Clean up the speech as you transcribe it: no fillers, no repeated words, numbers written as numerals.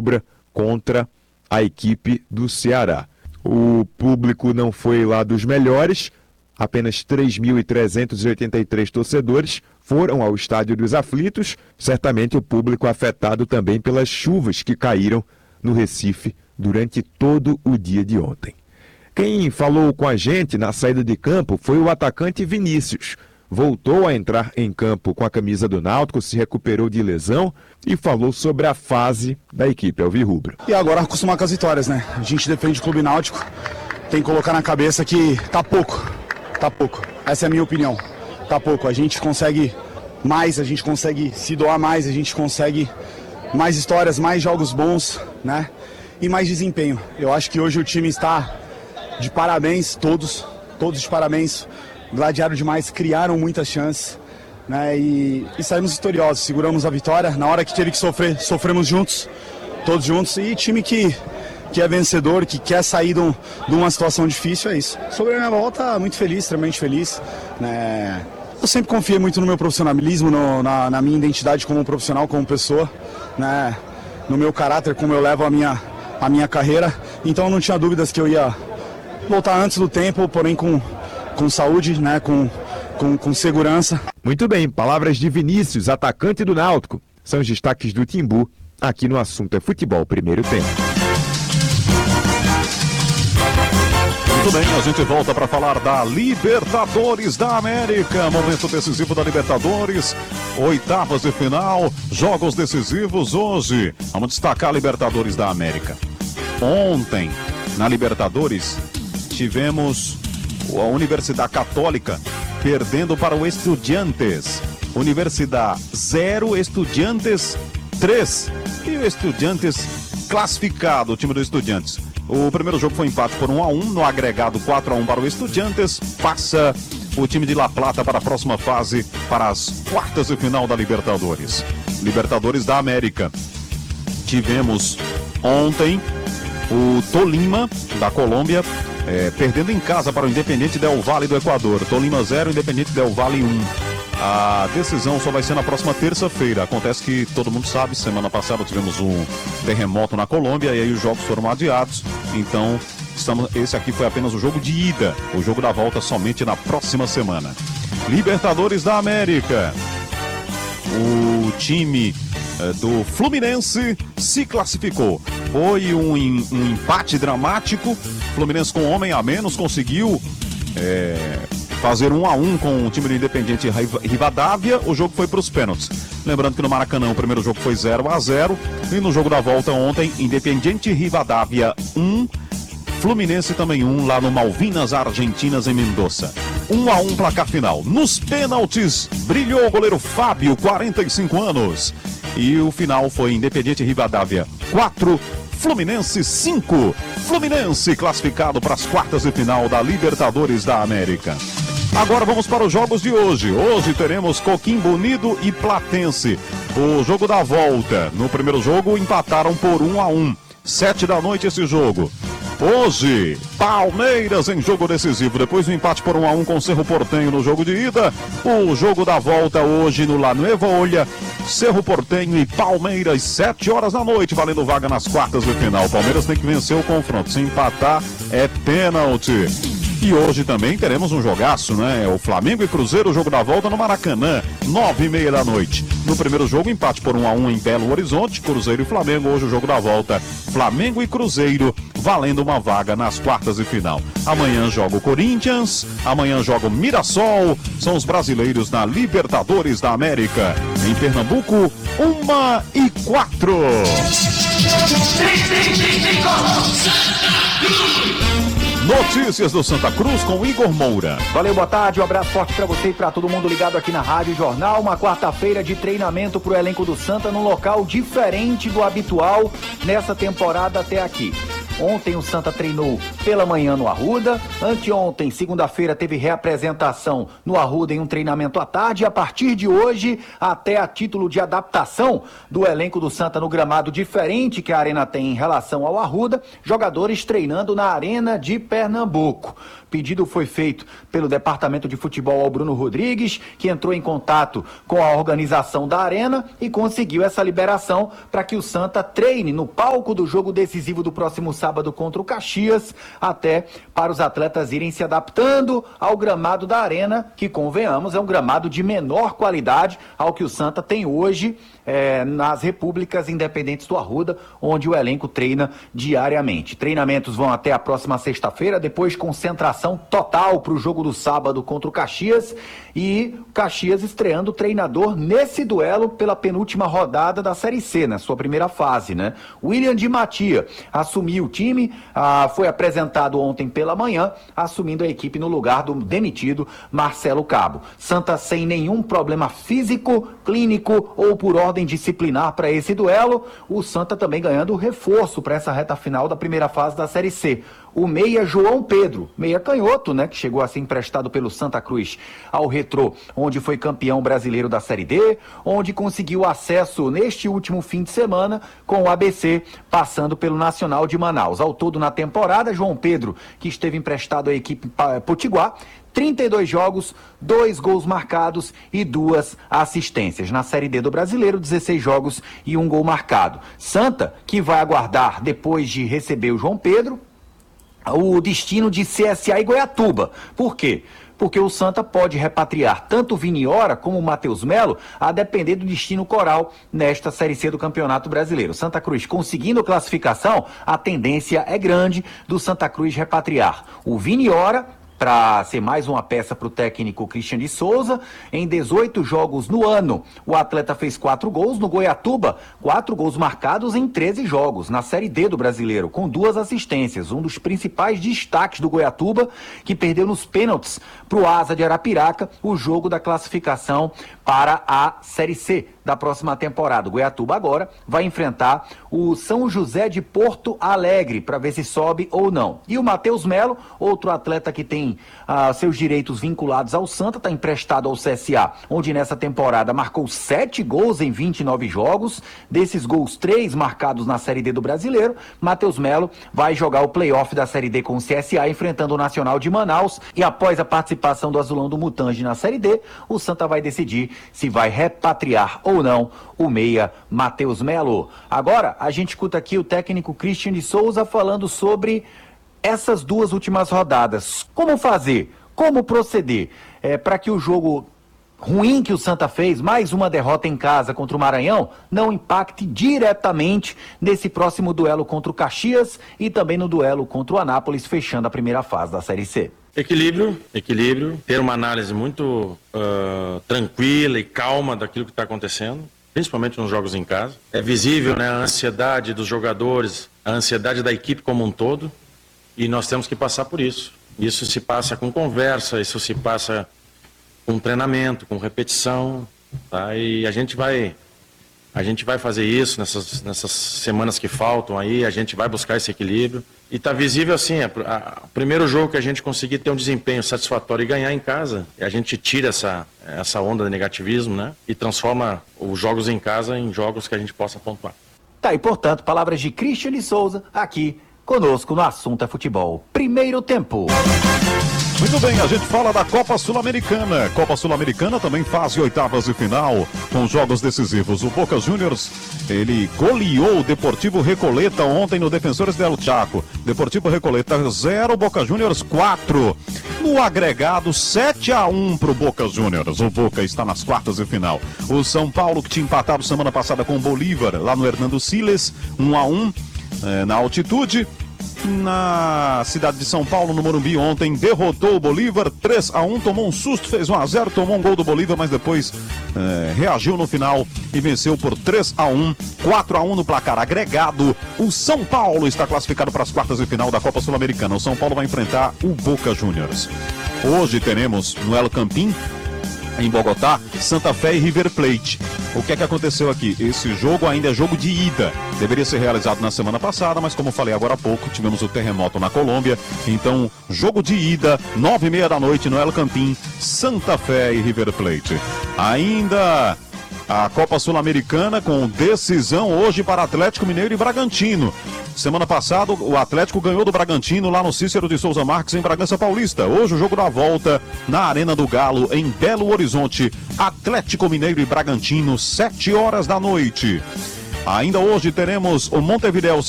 alvirrubra contra a equipe do Ceará. O público não foi lá dos melhores, apenas 3.383 torcedores foram ao Estádio dos Aflitos, certamente o público afetado também pelas chuvas que caíram no Recife durante todo o dia de ontem. Quem falou com a gente na saída de campo foi o atacante Vinícius. Voltou a entrar em campo com a camisa do Náutico, se recuperou de lesão e falou sobre a fase da equipe alvirrubra. E agora acostumar com as vitórias, né? A gente defende o Clube Náutico, tem que colocar na cabeça que tá pouco. Essa é a minha opinião. Tá pouco. A gente consegue mais, a gente consegue se doar mais, a gente consegue mais histórias, mais jogos bons, né? E mais desempenho. Eu acho que hoje o time está de parabéns, todos de parabéns. Gladiaram demais, criaram muitas chances, né? E saímos vitoriosos, seguramos a vitória. Na hora que teve que sofrer, sofremos juntos, todos juntos. E time que é vencedor, que quer sair de uma situação difícil, é isso. Sobre a minha volta, muito feliz, extremamente feliz, né? Eu sempre confiei muito no meu profissionalismo, na minha identidade como profissional, como pessoa, né? No meu caráter, como eu levo a minha carreira. Então não tinha dúvidas que eu ia voltar antes do tempo, porém com saúde, né? Com segurança. Muito bem, palavras de Vinícius, atacante do Náutico. São os destaques do Timbu, aqui no Assunto é Futebol, primeiro tempo. Muito bem, a gente volta para falar da Libertadores da América. Momento decisivo da Libertadores, oitavas de final, jogos decisivos hoje. Vamos destacar a Libertadores da América. Ontem, na Libertadores, tivemos a Universidade Católica perdendo para o Estudiantes. Universidade 0, Estudiantes 3. E o Estudiantes classificado, o time do Estudiantes. O primeiro jogo foi empate por 1-1, no agregado 4-1 para o Estudiantes. Passa o time de La Plata para a próxima fase, para as quartas de final da Libertadores. Libertadores da América. Tivemos ontem o Tolima, da Colômbia, perdendo em casa para o Independiente Del Valle do Equador. Tolima 0, Independiente Del Valle 1. A decisão só vai ser na próxima terça-feira. Acontece que todo mundo sabe, semana passada tivemos um terremoto na Colômbia e aí os jogos foram adiados. Então, esse aqui foi apenas o jogo de ida. O jogo da volta somente na próxima semana. Libertadores da América. O time do Fluminense se classificou. Foi um empate dramático. Fluminense com um homem a menos conseguiu fazer 1-1 com o time do Independiente Rivadavia. O jogo foi para os pênaltis. Lembrando que no Maracanã o primeiro jogo foi 0-0 e no jogo da volta ontem, Independiente Rivadavia 1, Fluminense também 1, lá no Malvinas Argentinas em Mendoza. 1-1 placar final. Nos pênaltis brilhou o goleiro Fábio, 45 anos. E o final foi Independiente Rivadavia 4, Fluminense 5. Fluminense classificado para as quartas de final da Libertadores da América. Agora vamos para os jogos de hoje. Hoje teremos Coquimbo Unido e Platense. O jogo da volta. No primeiro jogo empataram por 1-1. 7 da noite esse jogo. Hoje, Palmeiras em jogo decisivo. Depois do empate por 1-1 com o Cerro Porteño no jogo de ida. O jogo da volta hoje no La Nueva Olha. Cerro Porteño e Palmeiras, 7 horas da noite, valendo vaga nas quartas de final. Palmeiras tem que vencer o confronto. Se empatar, é pênalti. E hoje também teremos um jogaço, né? O Flamengo e Cruzeiro, o jogo da volta no Maracanã, 9h30 da noite. No primeiro jogo, empate por 1-1 em Belo Horizonte, Cruzeiro e Flamengo. Hoje o jogo da volta, Flamengo e Cruzeiro, valendo uma vaga nas quartas de final. Amanhã joga o Corinthians, amanhã joga o Mirassol. São os brasileiros na Libertadores da América. Em Pernambuco, 1h04. Notícias do Santa Cruz com Igor Moura. Valeu, boa tarde, um abraço forte pra você e pra todo mundo ligado aqui na Rádio Jornal. Uma quarta-feira de treinamento pro elenco do Santa num local diferente do habitual nessa temporada até aqui. Ontem o Santa treinou pela manhã no Arruda. Anteontem, segunda-feira, teve reapresentação no Arruda em um treinamento à tarde. E a partir de hoje, até a título de adaptação do elenco do Santa no gramado diferente que a Arena tem em relação ao Arruda, jogadores treinando na Arena de Pernambuco. Pedido foi feito pelo Departamento de Futebol ao Bruno Rodrigues, que entrou em contato com a organização da Arena e conseguiu essa liberação para que o Santa treine no palco do jogo decisivo do próximo sábado contra o Caxias, até para os atletas irem se adaptando ao gramado da Arena, que, convenhamos, é um gramado de menor qualidade ao que o Santa tem hoje nas repúblicas independentes do Arruda, onde o elenco treina diariamente. Treinamentos vão até a próxima sexta-feira, depois concentração total para o jogo do sábado contra o Caxias, e o Caxias estreando o treinador nesse duelo pela penúltima rodada da Série C, na sua primeira fase, né? William Di Mattia assumiu o time, foi apresentado ontem pela manhã, assumindo a equipe no lugar do demitido Marcelo Cabo. Santa sem nenhum problema físico, clínico ou por ordem disciplinar para esse duelo. O Santa também ganhando reforço para essa reta final da primeira fase da Série C. O meia João Pedro, meia canhoto, né, que chegou a ser emprestado pelo Santa Cruz ao Retrô, onde foi campeão brasileiro da Série D, onde conseguiu acesso neste último fim de semana com o ABC, passando pelo Nacional de Manaus. Ao todo na temporada, João Pedro, que esteve emprestado à equipe Potiguar, 32 jogos, 2 gols marcados e 2 assistências. Na Série D do Brasileiro, 16 jogos e 1 gol marcado. Santa, que vai aguardar, depois de receber o João Pedro, o destino de CSA e Goiatuba. Por quê? Porque o Santa pode repatriar tanto o Viniora como o Matheus Melo, a depender do destino coral nesta Série C do Campeonato Brasileiro. Santa Cruz conseguindo classificação, a tendência é grande do Santa Cruz repatriar o Viniora, para ser mais uma peça para o técnico Christian de Souza. Em 18 jogos no ano, o atleta fez 4 gols. No Goiatuba, 4 gols marcados em 13 jogos. Na Série D do Brasileiro, com 2 assistências. Um dos principais destaques do Goiatuba, que perdeu nos pênaltis para o Asa de Arapiraca, o jogo da classificação para a Série C da próxima temporada. O Goiatuba agora vai enfrentar o São José de Porto Alegre para ver se sobe ou não. E o Matheus Melo, outro atleta que tem seus direitos vinculados ao Santa, está emprestado ao CSA, onde nessa temporada marcou 7 gols em 29 jogos. Desses gols, 3 marcados na Série D do Brasileiro. Matheus Melo vai jogar o play-off da Série D com o CSA, enfrentando o Nacional de Manaus. E após a participação do Azulão do Mutange na Série D, o Santa vai decidir se vai repatriar ou não o meia Matheus Melo. Agora, a gente escuta aqui o técnico Christian de Souza falando sobre essas 2 últimas rodadas. Como fazer? Como proceder? Para que o jogo ruim que o Santa fez, mais uma derrota em casa contra o Maranhão, não impacte diretamente nesse próximo duelo contra o Caxias e também no duelo contra o Anápolis, fechando a primeira fase da Série C. Equilíbrio, ter uma análise muito tranquila e calma daquilo que está acontecendo, principalmente nos jogos em casa. É visível, né, a ansiedade dos jogadores, a ansiedade da equipe como um todo, e nós temos que passar por isso. Isso se passa com conversa, isso se passa com treinamento, com repetição, tá? E a gente vai fazer isso nessas semanas que faltam aí, a gente vai buscar esse equilíbrio. E está visível assim, o primeiro jogo que a gente conseguir ter um desempenho satisfatório e ganhar em casa, a gente tira essa onda de negativismo, né? E transforma os jogos em casa em jogos que a gente possa pontuar. Tá, e portanto, palavras de Christian de Souza aqui conosco no Assunto é Futebol. Primeiro tempo. Muito bem, a gente fala da Copa Sul-Americana. Copa Sul-Americana também fase oitavas de final com jogos decisivos. O Boca Juniors, ele goleou o Deportivo Recoleta ontem no Defensores del Chaco. Deportivo Recoleta 0, Boca Juniors 4. No agregado 7-1 para o Boca Juniors. O Boca está nas quartas de final. O São Paulo, que tinha empatado semana passada com o Bolívar, lá no Hernando Siles, 1-1 na altitude. Na cidade de São Paulo, no Morumbi, ontem derrotou o Bolívar 3-1, tomou um susto, fez 1-0, tomou um gol do Bolívar, mas depois reagiu no final e venceu por 3-1, 4-1 no placar agregado. O São Paulo está classificado para as quartas de final da Copa Sul-Americana. O São Paulo vai enfrentar o Boca Juniors. Hoje teremos no El Campín em Bogotá, Santa Fé e River Plate. O que é que aconteceu aqui? Esse jogo ainda é jogo de ida. Deveria ser realizado na semana passada, mas como falei agora há pouco, tivemos o terremoto na Colômbia. Então, jogo de ida, 9h30 da noite no El Campín, Santa Fé e River Plate. Ainda a Copa Sul-Americana com decisão hoje para Atlético Mineiro e Bragantino. Semana passada o Atlético ganhou do Bragantino lá no Cícero de Souza Marques em Bragança Paulista. Hoje o jogo da volta na Arena do Galo em Belo Horizonte. Atlético Mineiro e Bragantino, 7 horas da noite. Ainda hoje teremos o Montevidéu